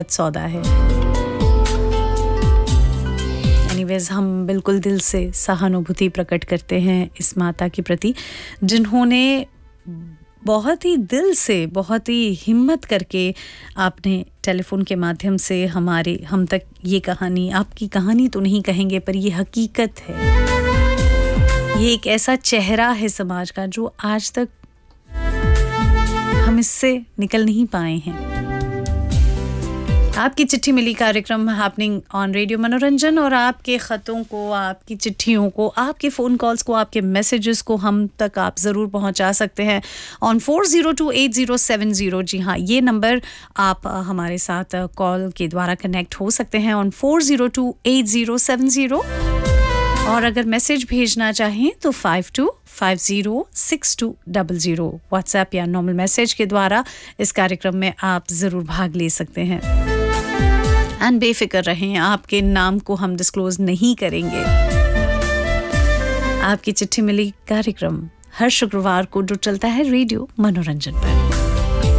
सौदा है। एनीवेज, हम बिल्कुल दिल से सहानुभूति प्रकट करते हैं इस माता के प्रति, जिन्होंने बहुत ही दिल से, बहुत ही हिम्मत करके आपने टेलीफोन के माध्यम से हम तक ये कहानी, आपकी कहानी तो नहीं कहेंगे पर ये हकीकत है, ये एक ऐसा चेहरा है समाज का जो आज तक हम इससे निकल नहीं पाए हैं। आपकी चिट्ठी मिली कार्यक्रम हैपनिंग ऑन रेडियो मनोरंजन, और आपके ख़तों को, आपकी चिट्ठियों को, आपके फ़ोन कॉल्स को, आपके मैसेजेस को हम तक आप ज़रूर पहुंचा सकते हैं ऑन 402807. जी हाँ, ये नंबर आप हमारे साथ कॉल के द्वारा कनेक्ट हो सकते हैं ऑन 402807. और अगर मैसेज भेजना चाहें तो 52506200 व्हाट्सएप या नॉर्मल मैसेज के द्वारा इस कार्यक्रम में आप ज़रूर भाग ले सकते हैं। एंड बेफिक्र रहें, आपके नाम को हम डिस्क्लोज नहीं करेंगे। आपकी चिट्ठी मिली कार्यक्रम हर शुक्रवार को जो चलता है रेडियो मनोरंजन पर।